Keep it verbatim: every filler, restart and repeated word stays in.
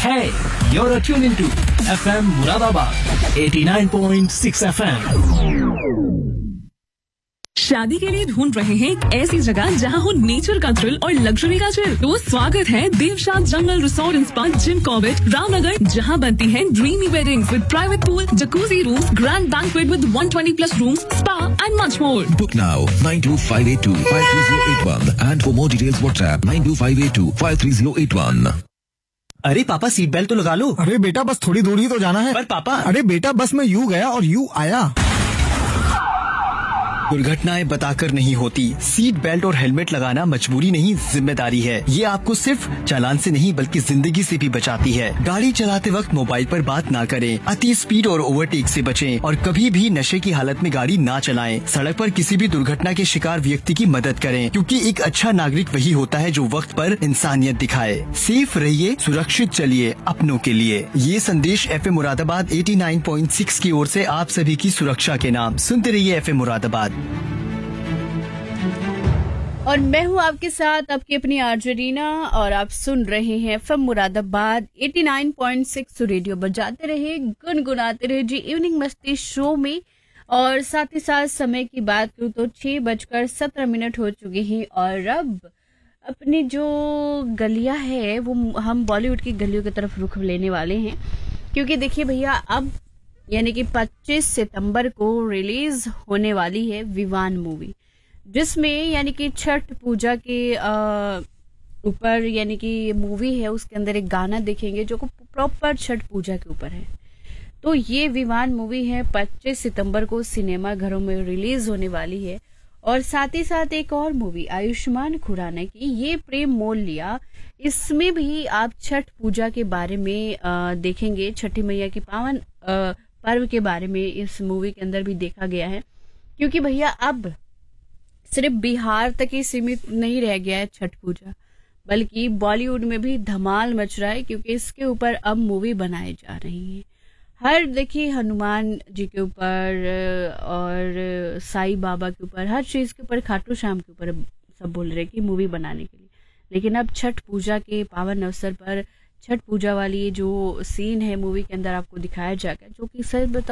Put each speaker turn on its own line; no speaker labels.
Hey, you're tuned into F M Muradabad eighty-nine point six F M.
शादी के लिए ढूंढ रहे हैं एक ऐसी जगह जहां हो नेचर का थ्रिल और लग्जरी का चिल, तो स्वागत है देवशाद जंगल resort and spa Jim Corbett Ramnagar, जहां बनती हैं dreamy weddings with private pool, jacuzzi rooms, grand banquet with one hundred twenty plus rooms, spa and much more.
Book now nine two five eight two five three zero eight one and for more details WhatsApp nine two five eight two five three zero eight one.
अरे पापा seat belt तो लगा लो.
अरे बेटा बस थोड़ी दूर ही तो जाना है.
पर पापा.
अरे बेटा बस मैं यूं गया और यूं आया.
दुर्घटनाएं बताकर नहीं होती. सीट बेल्ट और हेलमेट लगाना मजबूरी नहीं, जिम्मेदारी है. ये आपको सिर्फ चालान से नहीं बल्कि जिंदगी से भी बचाती है. गाड़ी चलाते वक्त मोबाइल पर बात ना करें, अति स्पीड और ओवरटेक से बचें और कभी भी नशे की हालत में गाड़ी ना चलाएं. सड़क पर किसी भी दुर्घटना के शिकार व्यक्ति की मदद करें, क्योंकि एक अच्छा नागरिक वही होता है जो वक्त पर इंसानियत दिखाए. सेफ रहिए, सुरक्षित चलिए अपनों के लिए. ये संदेश F M Moradabad eighty-nine point six की ओर से आप सभी की सुरक्षा के नाम. सुनते रहिए एफ एम मुरादाबाद.
और मैं हूँ आपके साथ आपकी अपनी आर्जरीना और आप सुन रहे हैं FM Moradabad eighty-nine point six. Radio बजाते रहे, गुनगुनाते रहे जी इवनिंग मस्ती शो में. और साथ ही साथ समय की बात करूँ तो छह बजकर सत्रह मिनट हो चुके हैं और अब अपनी जो गलियां है वो हम बॉलीवुड की गलियों की तरफ रुख लेने वाले हैं. क्योंकि देखिए भैया, अब यानी कि पच्चीस सितंबर को रिलीज होने वाली है विवान मूवी, जिसमें यानी कि छठ पूजा के ऊपर यानी कि ये मूवी है. उसके अंदर एक गाना देखेंगे जो प्रॉपर छठ पूजा के ऊपर है. तो ये विवान मूवी है पच्चीस सितंबर को सिनेमा घरों में रिलीज होने वाली है. और साथ ही साथ एक और मूवी आयुष्मान खुराना की, ये प्रेम मोल लिया, इसमें भी आप छठ पूजा के बारे में आ, देखेंगे. छठी मैया की पावन आ, पर्व के बारे में इस मूवी के अंदर भी देखा गया है. क्योंकि भैया अब सिर्फ बिहार तक ही सीमित नहीं रह गया है छठ पूजा, बल्कि बॉलीवुड में भी धमाल मच रहा है. क्योंकि इसके ऊपर अब मूवी बनाई जा रही है. हर देखिए हनुमान जी के ऊपर और साईं बाबा के ऊपर, हर चीज के ऊपर, खाटू श्याम के ऊपर सब बोल रहे कि मूवी बनाने के लिए. लेकिन अब छठ पूजा के पावन अवसर पर छठ पूजा वाली जो सीन है मूवी के अंदर आपको दिखाया जाएगा, जो कि सच बताओ